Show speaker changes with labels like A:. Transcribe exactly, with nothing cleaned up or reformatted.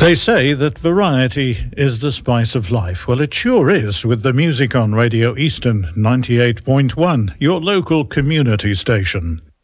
A: They say that variety is the spice of life. Well, it sure is with the music on Radio Eastern ninety-eight point one, your local community station.